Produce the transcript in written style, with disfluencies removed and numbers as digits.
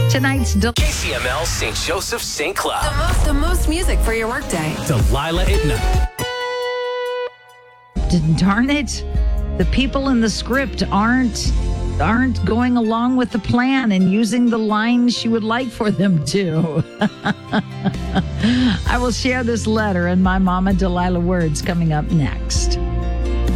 Tonight's KCML St. Joseph St. Cloud. The most music for your workday. Delilah at night. darn it, the people in the script aren't going along with the plan and using the lines she would like for them to. I will share this letter and my Mama Delilah words coming up next.